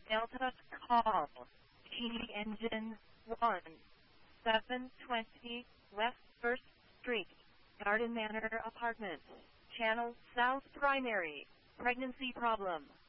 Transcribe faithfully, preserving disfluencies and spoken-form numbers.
Delta call. Genie Engine one. seven twenty West First Street, Garden Manor Apartments. Channel South Primary. Pregnancy problem.